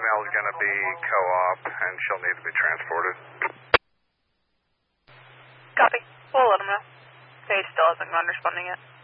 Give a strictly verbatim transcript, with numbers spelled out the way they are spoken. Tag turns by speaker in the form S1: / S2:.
S1: female is going to be co-op, and she'll need to be transported.
S2: Copy. We'll let him know. He still hasn't gone responding yet.